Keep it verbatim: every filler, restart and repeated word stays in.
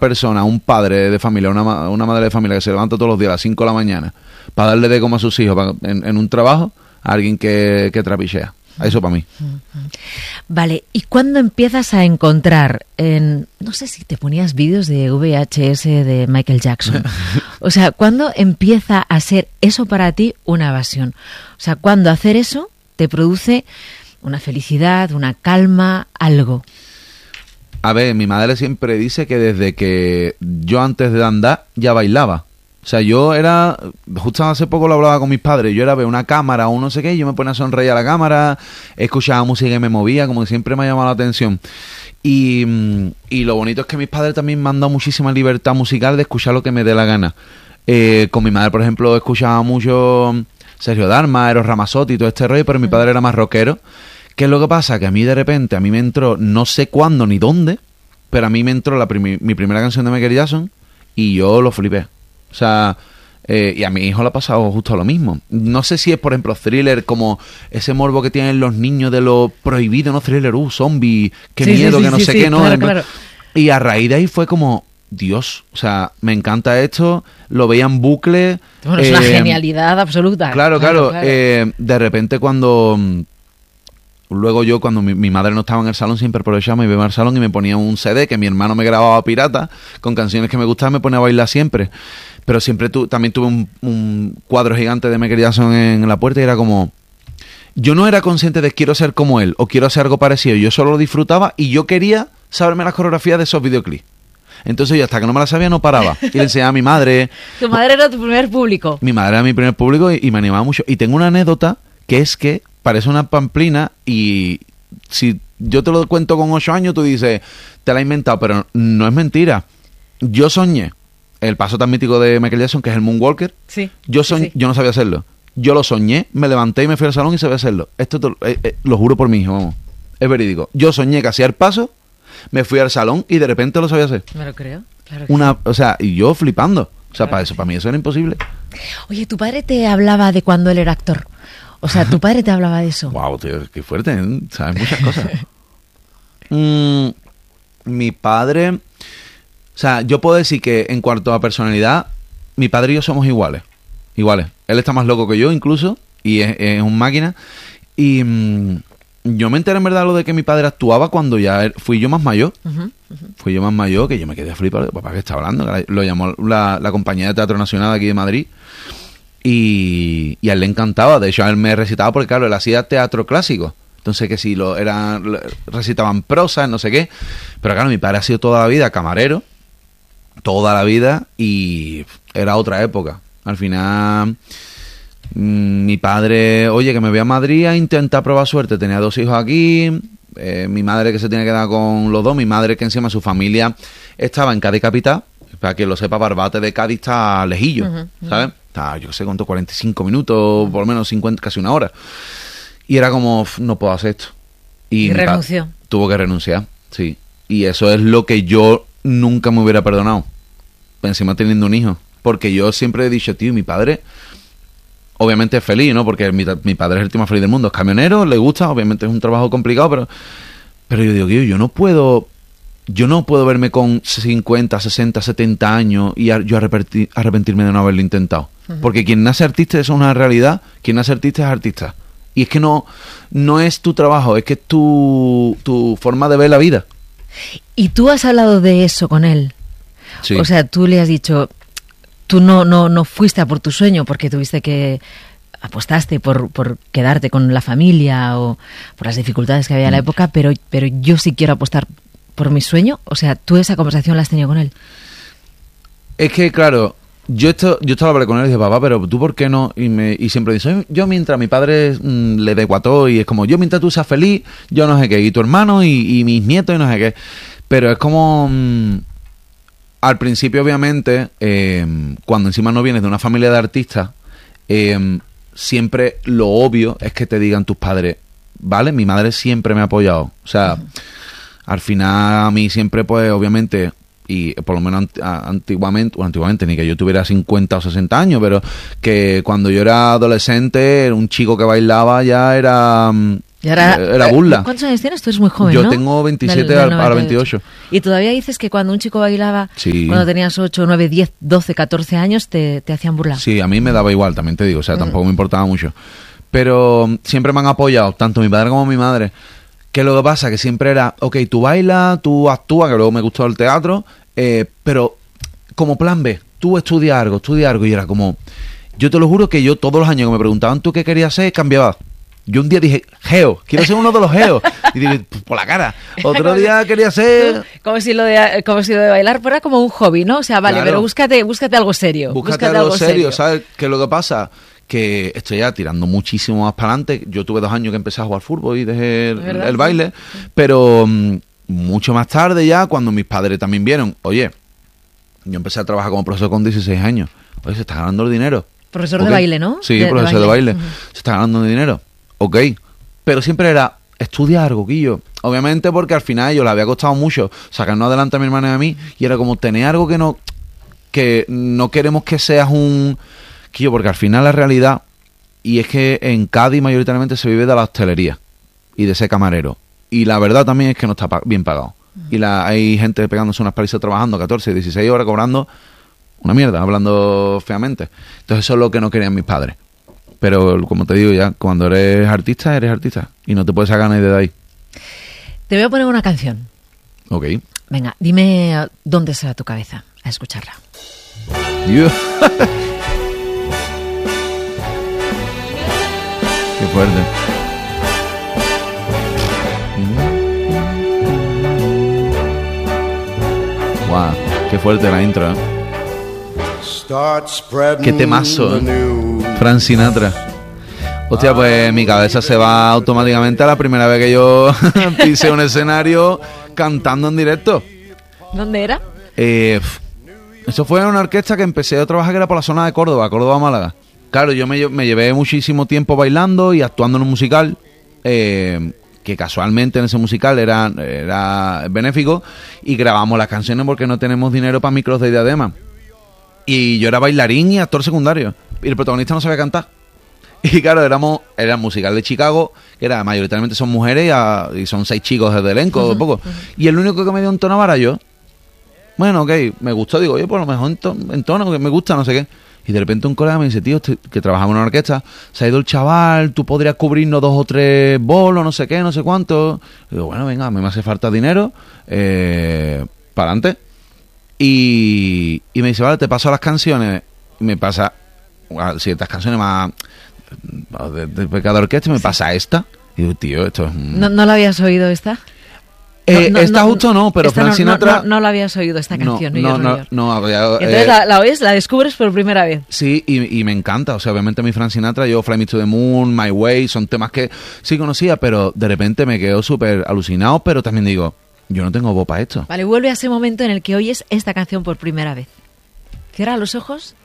persona, un padre de familia, una, ma- una madre de familia que se levanta todos los días a las cinco de la mañana para darle de comer a sus hijos para- en, en un trabajo, a alguien que, que trapichea. Eso para mí. Vale, ¿y cuándo empiezas a encontrar en, no sé si te ponías vídeos de V H S de Michael Jackson? O sea, ¿cuándo empieza a ser eso para ti una evasión? O sea, ¿cuándo hacer eso te produce una felicidad, una calma, algo? A ver, mi madre siempre dice que desde que yo antes de andar ya bailaba. O sea, yo era, justo hace poco lo hablaba con mis padres, yo era ver una cámara o no sé qué, y yo me ponía a sonreír a la cámara, escuchaba música y me movía, como que siempre me ha llamado la atención. Y, y lo bonito es que mis padres también me han dado muchísima libertad musical de escuchar lo que me dé la gana. Eh, con mi madre, por ejemplo, escuchaba mucho Sergio Dalma, Eros Ramazzotti y todo este rollo, pero mi padre era más rockero. ¿Qué es lo que pasa? Que a mí de repente, a mí me entró, no sé cuándo ni dónde, pero a mí me entró la primi- mi primera canción de Michael Jackson y yo lo flipé. O sea, eh, y a mi hijo le ha pasado justo lo mismo. No sé si es, por ejemplo, Thriller, como ese morbo que tienen los niños de lo prohibido, ¿no? Thriller, uh, zombie, qué Sí, miedo, sí, que no sí, sé sí, qué, ¿no? claro, claro. Y a raíz de ahí fue como, Dios, o sea, me encanta esto, lo veía en bucle. Bueno, es eh, una genialidad absoluta. Claro, claro. claro. Eh, de repente cuando... Luego yo, cuando mi, mi madre no estaba en el salón, siempre aprovechaba y me iba al salón y me ponía un C D que mi hermano me grababa pirata con canciones que me gustaban, me ponía a bailar siempre. Pero siempre tu, también tuve un, un cuadro gigante de Michael Jackson en la puerta y era como... Yo no era consciente de quiero ser como él o quiero hacer algo parecido. Yo solo lo disfrutaba y yo quería saberme las coreografías de esos videoclips. Entonces yo hasta que no me las sabía no paraba. Y le enseñaba a mi madre... Tu madre era tu primer público. Mi madre era mi primer público y, y me animaba mucho. Y tengo una anécdota que es que parece una pamplina y si yo te lo cuento con ocho años, tú dices, te la he inventado, pero no es mentira. Yo soñé el paso tan mítico de Michael Jackson, que es el Moonwalker. Sí. Yo soñé, sí. yo no sabía hacerlo. Yo lo soñé, me levanté y me fui al salón y sabía hacerlo. Esto te, eh, eh, lo juro por mi hijo, vamos. Es verídico. Yo soñé que hacía el paso, me fui al salón y de repente lo sabía hacer. Me lo creo. Claro que Una, sí. o sea, y yo flipando. O sea, Claro para que eso, sí. para mí eso era imposible. Oye, ¿tu padre te hablaba de cuando él era actor? O sea, ¿tu padre te hablaba de eso? Wow, tío, qué fuerte, ¿eh? Sabes muchas cosas. mm, mi padre, o sea, yo puedo decir que en cuanto a personalidad, mi padre y yo somos iguales. Iguales. Él está más loco que yo, incluso, y es, es un máquina. Y mm, yo me enteré en verdad lo de que mi padre actuaba cuando ya er- fui yo más mayor. Uh-huh, uh-huh. Fui yo más mayor, que yo me quedé flipado. Papá, ¿qué está hablando? Lo llamó la, la compañía de Teatro Nacional de aquí de Madrid. Y, y a él le encantaba. De hecho, a él me recitaba porque, claro, él hacía teatro clásico. Entonces, que si lo eran, recitaban prosa, no sé qué. Pero claro, mi padre ha sido toda la vida camarero. Toda la vida. Y era otra época. Al final, mmm, mi padre, oye, que me voy a Madrid a intentar probar suerte. Tenía dos hijos aquí. Eh, mi madre que se tiene que dar con los dos. Mi madre que encima su familia estaba en Cádiz capital. Para que lo sepa, Barbate de Cádiz está lejillo, uh-huh, uh-huh. ¿sabes? Está, yo qué sé, cuánto, cuarenta y cinco minutos, por lo menos cincuenta, casi una hora. Y era como, no puedo hacer esto. Y, y renunció. Tuvo que renunciar, sí. Y eso es lo que yo nunca me hubiera perdonado. Encima teniendo un hijo. Porque yo siempre he dicho, tío, mi padre, obviamente es feliz, ¿no? Porque mi, mi padre es el tío más feliz del mundo. Es camionero, le gusta, obviamente es un trabajo complicado, pero, pero yo digo, tío, yo no puedo... Yo no puedo verme con cincuenta, sesenta, setenta años y a, yo arrepentir, arrepentirme de no haberlo intentado. Uh-huh. Porque quien nace artista eso es una realidad. Quien nace artista es artista. Y es que no, no es tu trabajo, es que es tu, tu forma de ver la vida. ¿Y tú has hablado de eso con él? Sí. O sea, tú le has dicho, tú no, no, no fuiste a por tu sueño porque tuviste que... apostaste por, por quedarte con la familia o por las dificultades que había en la época, pero, pero yo sí quiero apostar por mi sueño. O sea, ¿tú esa conversación la has tenido con él? Es que, claro, yo esto yo estaba hablando con él y dije, papá, pero ¿tú por qué no? Y, me, y siempre dice, yo mientras mi padre mmm, le dé cuató y es como, yo mientras tú seas feliz, yo no sé qué, y tu hermano y, y mis nietos y no sé qué. Pero es como... Mmm, al principio, obviamente, eh, cuando encima no vienes de una familia de artistas, eh, siempre lo obvio es que te digan tus padres, ¿vale? Mi madre siempre me ha apoyado. O sea... Uh-huh. Al final a mí siempre, pues, obviamente, y por lo menos antiguamente, o antiguamente, ni que yo tuviera cincuenta o sesenta años, pero que cuando yo era adolescente, un chico que bailaba ya era Y ahora, era burla. ¿Cuántos años tienes? Tú eres muy joven, Yo ¿no? tengo veintisiete, Del- del ahora noventa y ocho. veintiocho. Y todavía dices que cuando un chico bailaba, Sí. cuando tenías ocho, nueve, diez, doce, catorce años, te, te hacían burla. Sí, a mí me daba igual, también te digo, o sea, Mm. tampoco me importaba mucho. Pero mm, siempre me han apoyado, tanto mi padre como mi madre. Que lo que pasa que siempre era, ok, tú bailas, tú actúas, que luego me gustó el teatro, eh, pero como plan B, tú estudia algo, estudia algo, y era como, yo te lo juro que yo todos los años que me preguntaban tú qué querías ser, cambiaba. Yo un día dije, geo, quiero ser uno de los geos. Y dije, "Pues, por la cara. Otro día quería ser... Como si lo de como si lo de bailar fuera como un hobby, ¿no? O sea, vale, Claro. pero búscate, búscate algo serio. Búscate algo serio, ¿sabes? Que lo que pasa que estoy ya tirando muchísimo más para adelante. Yo tuve dos años que empecé a jugar fútbol y dejé el, ¿Verdad? el baile, pero mm, mucho más tarde ya, cuando mis padres también vieron, oye, yo empecé a trabajar como profesor con dieciséis años. Oye, se está ganando el dinero. Profesor Ok. de baile, ¿no? Sí, De- de profesor de baile. baile. Ujú. Se está ganando dinero. Ok. Pero siempre era, estudia algo, Guillo. Obviamente porque al final a ellos les había costado mucho sacarnos adelante a mi hermana y a mí, y era como tener algo que no, que no queremos que seas un... Guillo, porque al final la realidad, y es que en Cádiz mayoritariamente se vive de la hostelería y de ser camarero. Y la verdad también es que no está pa- bien pagado. Y la, hay gente pegándose unas palizas trabajando catorce, dieciséis horas cobrando una mierda, hablando feamente. Entonces eso es lo que no querían mis padres. Pero como te digo ya, cuando eres artista, eres artista. Y no te puedes sacar nadie de ahí. Te voy a poner una canción. Ok. Venga, dime uh, dónde será tu cabeza a escucharla. Dios. Qué fuerte. Guau, qué fuerte la intro, ¿eh? Qué temazo, ¿eh? Frank Sinatra. Hostia, pues mi cabeza se va automáticamente a la primera vez que yo pise un escenario cantando en directo. ¿Dónde era? Eh, pf, eso fue en una orquesta que empecé a trabajar, que era por la zona de Córdoba, Córdoba-Málaga. Claro, yo me, lle- me llevé muchísimo tiempo bailando y actuando en un musical, eh, que casualmente en ese musical era, era benéfico, y grabamos las canciones porque no tenemos dinero para micros de diadema. Y yo era bailarín y actor secundario, y el protagonista no sabía cantar. Y claro, éramos, era el musical de Chicago, que era mayoritariamente son mujeres y, a- y son seis chicos de elenco, uh-huh, poco. Uh-huh. Y el único que me dio un tono era yo. Bueno, ok, me gustó, digo, oye, por lo mejor en, to- en tono, que me gusta, no sé qué. Y de repente un colega me dice, tío, este- que trabajamos en una orquesta, se ha ido el chaval, tú podrías cubrirnos dos o tres bolos, no sé qué, no sé cuánto. Y digo, bueno, venga, a mí me hace falta dinero, eh, para adelante. Y, y me dice, vale, te paso las canciones. Y me pasa a ciertas canciones más de, de pecado orquesta, y me pasa esta. Y digo, tío, esto es... un- ¿No, no la habías oído esta? Eh, No, no, esta no, justo no, pero esta Frank no, Sinatra... No, no, no la habías oído esta canción. No, New no, York, no, New York. no, había, Y entonces eh, la, la oyes, la descubres por primera vez. Sí, y, y me encanta. O sea, obviamente mi Frank Sinatra, yo Fly Me to the Moon, My Way, son temas que sí conocía, pero de repente me quedo súper alucinado, pero también digo, yo no tengo voz para esto. Vale, vuelve a ese momento en el que oyes esta canción por primera vez. Cierra los ojos